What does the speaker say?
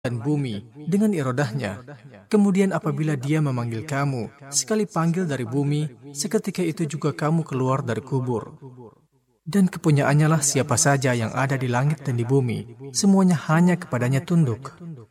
dan bumi dengan iradahnya. Kemudian apabila Dia memanggil kamu, sekali panggil dari bumi, seketika itu juga kamu keluar dari kubur. Dan kepunyaannya lah siapa saja yang ada di langit dan di bumi, semuanya hanya kepadanya tunduk.